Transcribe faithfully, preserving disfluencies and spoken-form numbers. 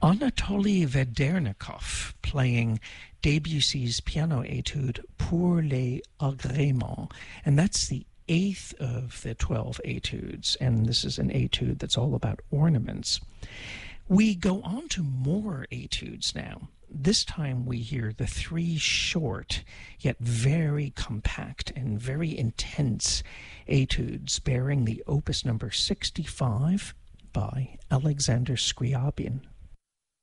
Anatoly Vedernikov playing Debussy's piano etude Pour les Agréments, and that's the eighth of the twelve etudes, and this is an etude that's all about ornaments. We go on to more etudes now. This time we hear the three short, yet very compact and very intense etudes bearing the opus number sixty-five by Alexander Scriabin.